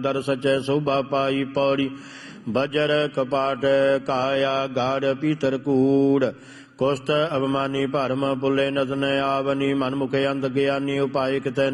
ਦਰ ਸਚੈ ਸੋਭਾ ਪਾਈ। ਪੌੜੀ ਬਜਰ ਕਪਾਟ ਕਾਇਆ ਗਾੜ ਪੀਤਰ ਕੂੜ। ਕੁਸ਼ਟ ਅਭਮਾਨੀ ਭਰਮ ਪੁੱਲੇ ਨਦਨ ਆਵਨੀ। ਮਨ ਮੁਖ ਅੰਧ ਗਿਆਨੀ ਉਪਾਇ ਕਿਤੈ